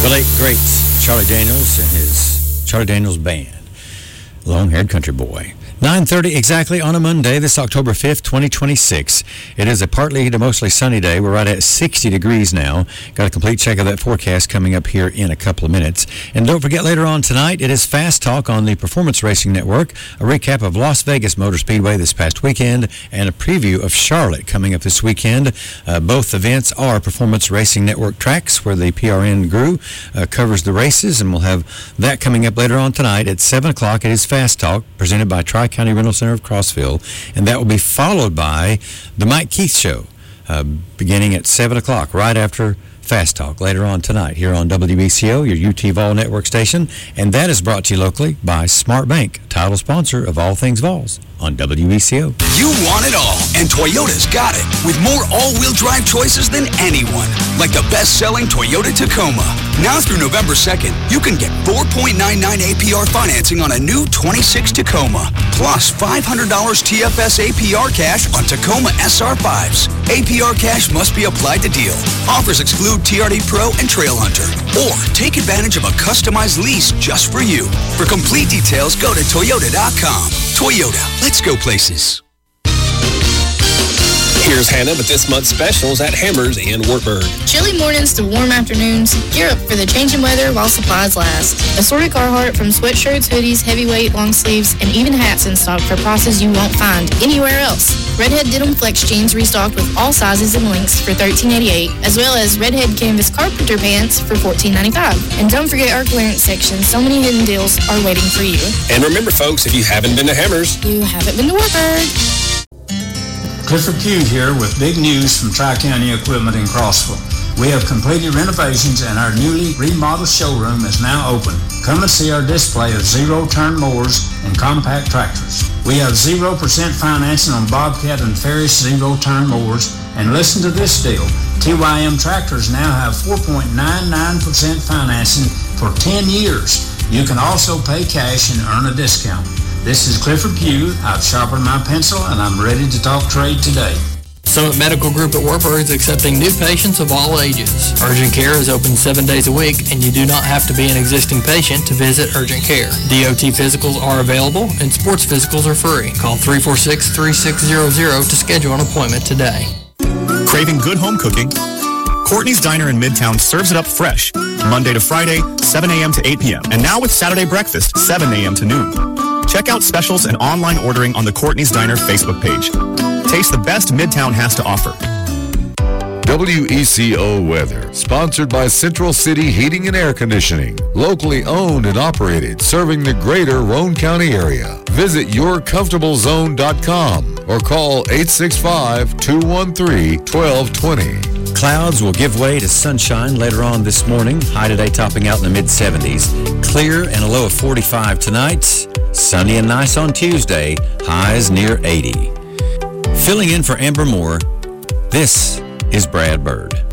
The late, great Charlie Daniels and his Charlie Daniels Band. Long-haired country boy. 9:30 exactly on a Monday, this October 5th, 2026. It is a partly to mostly sunny day. We're right at 60 degrees now. Got a complete check of that forecast coming up here in a couple of minutes. And don't forget, later on tonight, it is Fast Talk on the Performance Racing Network, a recap of Las Vegas Motor Speedway this past weekend, and a preview of Charlotte coming up this weekend. Both events are Performance Racing Network tracks where the PRN crew covers the races, and we'll have that coming up later on tonight at 7 o'clock. It is Fast Talk, presented by Tri-County Rental Center of Crossville, and that will be followed by the Mike Keith Show, beginning at 7 o'clock, right after Fast Talk, later on tonight here on WBCO, your UT Vol Network station, and that is brought to you locally by Smart Bank, title sponsor of All Things Vols on WBCO. You want it all, and Toyota's got it, with more all-wheel drive choices than anyone, like the best-selling Toyota Tacoma. Now through November 2nd, you can get 4.99 APR financing on a new 26 Tacoma, plus $500 TFS APR cash on Tacoma SR5s. APR cash must be applied to deal. Offers exclude TRD Pro and Trail Hunter. Or take advantage of a customized lease just for you. For complete details, go to Toyota.com. Toyota, let's go places. Here's Hannah with this month's specials at Hammers in Wartburg. Chilly mornings to warm afternoons, gear up for the changing weather while supplies last. Assorted Carhartt from sweatshirts, hoodies, heavyweight, long sleeves, and even hats in stock for prices you won't find anywhere else. Redhead Denim Flex jeans restocked with all sizes and lengths for $13.88, as well as Redhead Canvas Carpenter pants for $14.95. And don't forget our clearance section. So many hidden deals are waiting for you. And remember, folks, if you haven't been to Hammers, you haven't been to Wartburg. Clifford Pugh here with big news from Tri-County Equipment in Crossville. We have completed renovations and our newly remodeled showroom is now open. Come and see our display of zero-turn mowers and compact tractors. We have 0% financing on Bobcat and Ferris zero-turn mowers. And listen to this deal. TYM tractors now have 4.99% financing for 10 years. You can also pay cash and earn a discount. This is Clifford Pugh. I've sharpened my pencil and I'm ready to talk trade today. Summit Medical Group at Wartburg is accepting new patients of all ages. Urgent Care is open 7 days a week, and you do not have to be an existing patient to visit Urgent Care. DOT physicals are available, and sports physicals are free. Call 346-3600 to schedule an appointment today. Craving good home cooking? Courtney's Diner in Midtown serves it up fresh, Monday to Friday, 7 a.m. to 8 p.m., and now with Saturday breakfast, 7 a.m. to noon. Check out specials and online ordering on the Courtney's Diner Facebook page. Taste the best Midtown has to offer. WECO Weather, sponsored by Central City Heating and Air Conditioning, locally owned and operated, serving the greater Roane County area. Visit yourcomfortablezone.com or call 865-213-1220. Clouds will give way to sunshine later on this morning. High today topping out in the mid-70s. Clear and a low of 45 tonight. Sunny and nice on Tuesday. Highs near 80. Filling in for Amber Moore, this is Brad Bird.